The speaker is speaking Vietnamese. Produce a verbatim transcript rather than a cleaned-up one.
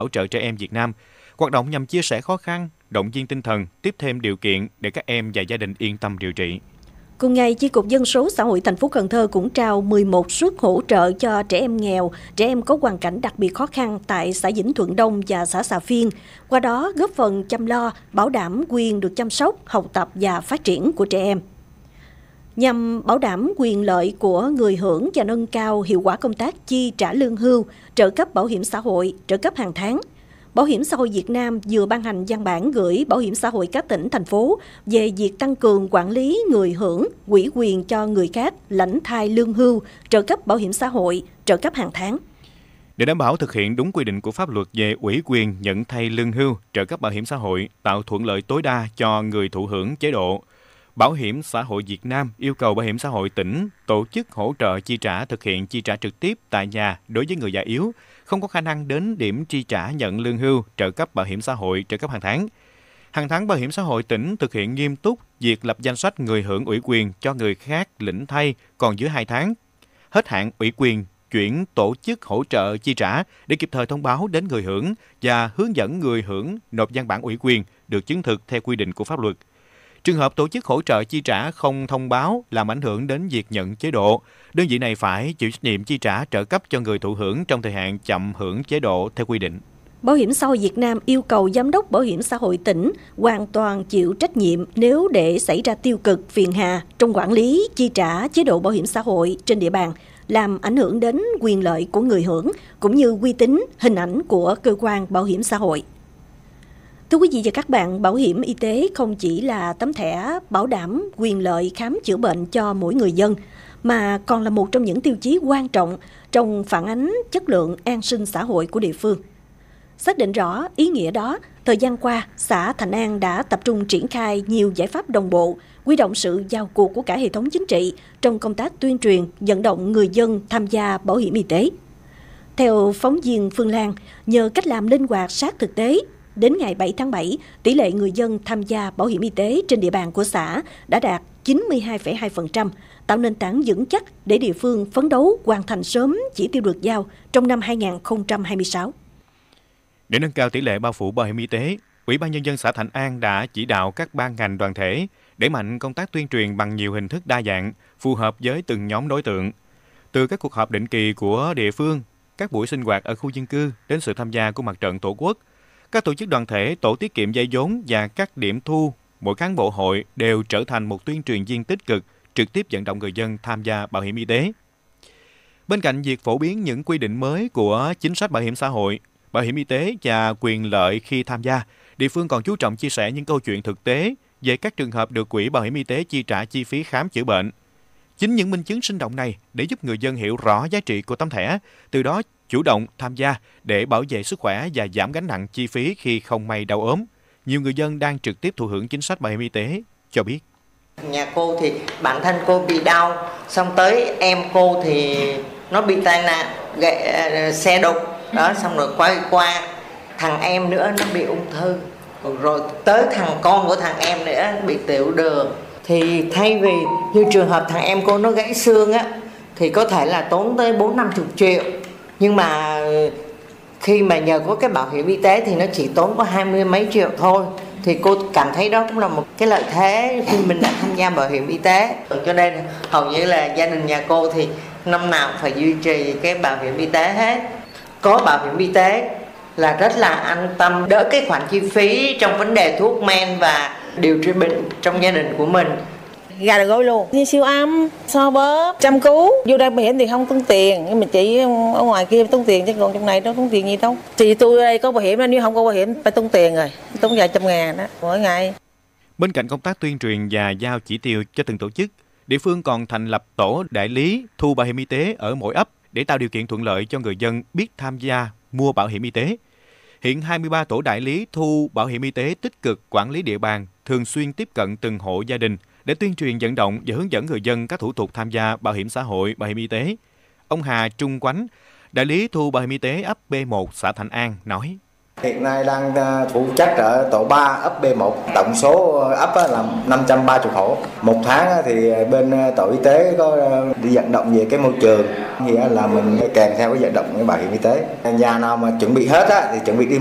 Bảo trợ trẻ em Việt Nam. Hoạt động nhằm chia sẻ khó khăn, động viên tinh thần, tiếp thêm điều kiện để các em và gia đình yên tâm điều trị. Cùng ngày, Chi cục Dân số Xã hội thành phố Cần Thơ cũng trao mười một suất hỗ trợ cho trẻ em nghèo, trẻ em có hoàn cảnh đặc biệt khó khăn tại xã Vĩnh Thuận Đông và xã Xà Phiên. Qua đó góp phần chăm lo, bảo đảm quyền được chăm sóc, học tập và phát triển của trẻ em. Nhằm bảo đảm quyền lợi của người hưởng và nâng cao hiệu quả công tác chi trả lương hưu, trợ cấp bảo hiểm xã hội, trợ cấp hàng tháng, Bảo hiểm xã hội Việt Nam vừa ban hành văn bản gửi Bảo hiểm xã hội các tỉnh, thành phố về việc tăng cường quản lý người hưởng, ủy quyền cho người khác lãnh thai lương hưu, trợ cấp bảo hiểm xã hội, trợ cấp hàng tháng. Để đảm bảo thực hiện đúng quy định của pháp luật về ủy quyền nhận thay lương hưu, trợ cấp bảo hiểm xã hội, tạo thuận lợi tối đa cho người thụ hưởng chế độ, Bảo hiểm xã hội Việt Nam yêu cầu Bảo hiểm xã hội tỉnh tổ chức hỗ trợ chi trả thực hiện chi trả trực tiếp tại nhà đối với người già yếu, không có khả năng đến điểm chi trả nhận lương hưu, trợ cấp bảo hiểm xã hội, trợ cấp hàng tháng. Hàng tháng, Bảo hiểm xã hội tỉnh thực hiện nghiêm túc việc lập danh sách người hưởng ủy quyền cho người khác lĩnh thay còn dưới hai tháng. Hết hạn ủy quyền, chuyển tổ chức hỗ trợ chi trả để kịp thời thông báo đến người hưởng và hướng dẫn người hưởng nộp văn bản ủy quyền được chứng thực theo quy định của pháp luật. Trường hợp tổ chức hỗ trợ chi trả không thông báo làm ảnh hưởng đến việc nhận chế độ, đơn vị này phải chịu trách nhiệm chi trả trợ cấp cho người thụ hưởng trong thời hạn chậm hưởng chế độ theo quy định. Bảo hiểm xã hội Việt Nam yêu cầu Giám đốc Bảo hiểm xã hội tỉnh hoàn toàn chịu trách nhiệm nếu để xảy ra tiêu cực, phiền hà trong quản lý chi trả chế độ bảo hiểm xã hội trên địa bàn, làm ảnh hưởng đến quyền lợi của người hưởng cũng như uy tín, hình ảnh của cơ quan bảo hiểm xã hội. Thưa quý vị và các bạn, bảo hiểm y tế không chỉ là tấm thẻ bảo đảm quyền lợi khám chữa bệnh cho mỗi người dân, mà còn là một trong những tiêu chí quan trọng trong phản ánh chất lượng an sinh xã hội của địa phương. Xác định rõ ý nghĩa đó, thời gian qua, xã Thạnh An đã tập trung triển khai nhiều giải pháp đồng bộ, huy động sự vào cuộc của cả hệ thống chính trị trong công tác tuyên truyền, vận động người dân tham gia bảo hiểm y tế. Theo phóng viên Phương Lan, nhờ cách làm linh hoạt sát thực tế, đến ngày bảy tháng bảy, tỷ lệ người dân tham gia bảo hiểm y tế trên địa bàn của xã đã đạt chín mươi hai phẩy hai phần trăm, tạo nền tảng vững chắc để địa phương phấn đấu hoàn thành sớm chỉ tiêu được giao trong năm hai nghìn không trăm hai mươi sáu. Để nâng cao tỷ lệ bao phủ bảo hiểm y tế, Ủy ban Nhân dân xã Thạnh An đã chỉ đạo các ban ngành đoàn thể đẩy mạnh công tác tuyên truyền bằng nhiều hình thức đa dạng, phù hợp với từng nhóm đối tượng. Từ các cuộc họp định kỳ của địa phương, các buổi sinh hoạt ở khu dân cư đến sự tham gia của Mặt trận Tổ quốc, các tổ chức đoàn thể, tổ tiết kiệm vay vốn và các điểm thu, mỗi cán bộ hội đều trở thành một tuyên truyền viên tích cực, trực tiếp vận động người dân tham gia bảo hiểm y tế. Bên cạnh việc phổ biến những quy định mới của chính sách bảo hiểm xã hội, bảo hiểm y tế và quyền lợi khi tham gia, địa phương còn chú trọng chia sẻ những câu chuyện thực tế về các trường hợp được Quỹ Bảo hiểm y tế chi trả chi phí khám chữa bệnh. Chính những minh chứng sinh động này để giúp người dân hiểu rõ giá trị của tấm thẻ, từ đó chủ động tham gia để bảo vệ sức khỏe và giảm gánh nặng chi phí khi không may đau ốm. Nhiều người dân đang trực tiếp thụ hưởng chính sách bảo hiểm y tế cho biết. Nhà cô thì bản thân cô bị đau, xong tới em cô thì nó bị tai nạn, gãy, xe đụng, đó, xong rồi quay qua thằng em nữa nó bị ung thư, rồi tới thằng con của thằng em nữa bị tiểu đường. Thì thay vì như trường hợp thằng em cô nó gãy xương á, thì có thể là tốn tới bốn năm chục triệu. Nhưng mà khi mà nhờ có cái bảo hiểm y tế thì nó chỉ tốn có hai mươi mấy triệu thôi. Thì cô cảm thấy đó cũng là một cái lợi thế khi mình đã tham gia bảo hiểm y tế. Cho nên hầu như là gia đình nhà cô thì năm nào cũng phải duy trì cái bảo hiểm y tế hết. Có bảo hiểm y tế là rất là an tâm, đỡ cái khoản chi phí trong vấn đề thuốc men và điều trị bệnh trong gia đình của mình. Gà được gối luôn, như siêu âm, so bóp, chăm cứu. Vô đây bảo hiểm thì không tốn tiền, nhưng mà chị ở ngoài kia tốn tiền, chứ còn trong này đâu tốn tiền gì đâu. Chị tôi ở đây có bảo hiểm, nếu không có bảo hiểm phải tốn tiền rồi, tốn vài trăm ngàn đó mỗi ngày. Bên cạnh công tác tuyên truyền và giao chỉ tiêu cho từng tổ chức, địa phương còn thành lập tổ đại lý thu bảo hiểm y tế ở mỗi ấp để tạo điều kiện thuận lợi cho người dân biết tham gia mua bảo hiểm y tế. Hiện hai mươi ba tổ đại lý thu bảo hiểm y tế tích cực quản lý địa bàn, thường xuyên tiếp cận từng hộ gia đình để tuyên truyền vận động và hướng dẫn người dân các thủ tục tham gia bảo hiểm xã hội, bảo hiểm y tế. Ông Hà Trung Quánh, đại lý thu bảo hiểm y tế ấp B một xã Thạnh An nói: Hiện nay đang phụ trách ở tổ ba ấp B một, tổng số ấp là năm trăm ba mươi hộ. Một tháng thì bên tổ y tế có đi vận động về cái môi trường, nghĩa là mình kèm theo cái vận động cái bảo hiểm y tế. Nhà nào mà chuẩn bị hết á, thì chuẩn bị đi